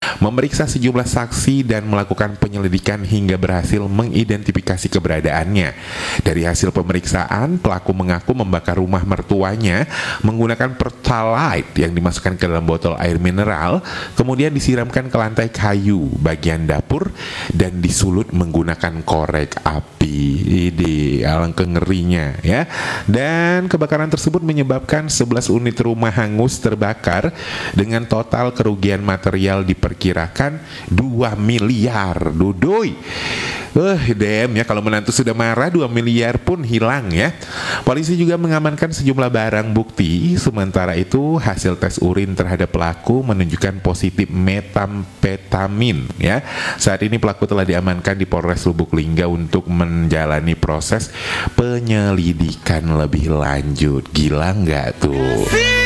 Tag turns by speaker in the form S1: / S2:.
S1: memeriksa sejumlah saksi dan melakukan penyelidikan hingga berhasil mengidentifikasi keberadaannya. Dari hasil pemeriksaan, pelaku mengaku membakar rumah mertuanya menggunakan pertalite yang dimasukkan ke dalam botol air mineral, kemudian disiramkan ke lantai kayu bagian dapur dan disulut menggunakan korek api. Ini alangkah ngerinya ya. Dan kebakaran tersebut menyebabkan 11 unit rumah hangus terbakar dengan total kerugian material diperkirakan 2 miliar. Dudoy. Ya kalau menantu sudah marah 2 miliar pun hilang ya. Polisi juga mengamankan sejumlah barang bukti. Sementara itu hasil tes urin terhadap pelaku menunjukkan positif metamfetamin ya. Saat ini pelaku telah diamankan di Polres Lubuk Linggau untuk menjalani proses penyelidikan lebih lanjut. Gila nggak tuh?